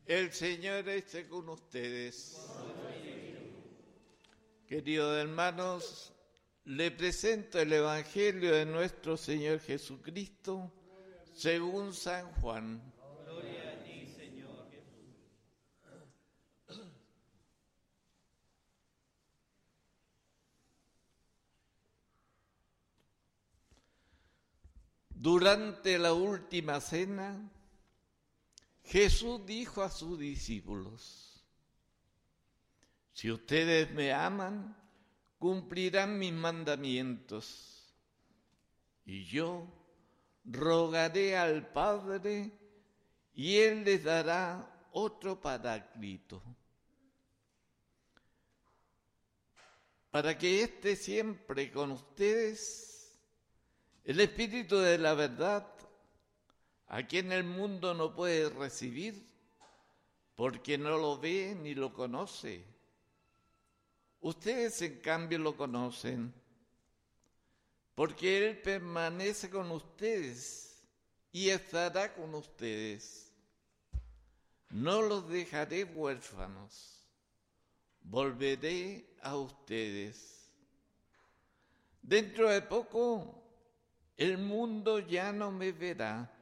El Señor esté con ustedes. Queridos hermanos, le presento el Evangelio de nuestro Señor Jesucristo según San Juan. Gloria a ti, Señor Jesús. Durante la última cena, Jesús dijo a sus discípulos: si ustedes me aman, cumplirán mis mandamientos, y yo rogaré al Padre, y Él les dará otro Paráclito, para que esté siempre con ustedes, el Espíritu de la verdad, a quien el mundo no puede recibir, porque no lo ve ni lo conoce. Ustedes, en cambio, lo conocen, porque Él permanece con ustedes y estará con ustedes. No los dejaré huérfanos, volveré a ustedes. Dentro de poco, el mundo ya no me verá,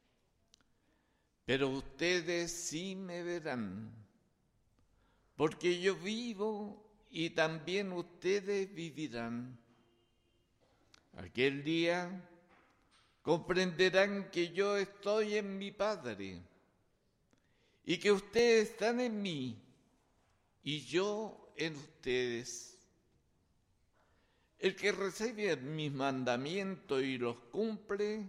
pero ustedes sí me verán, porque yo vivo y también ustedes vivirán. Aquel día comprenderán que yo estoy en mi Padre y que ustedes están en mí y yo en ustedes. El que recibe mis mandamientos y los cumple,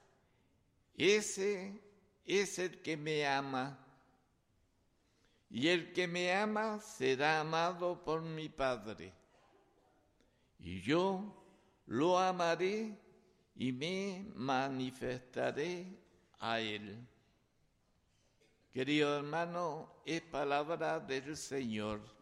ese es el que me ama. Y el que me ama será amado por mi Padre. Y yo lo amaré y me manifestaré a él. Querido hermano, es palabra del Señor.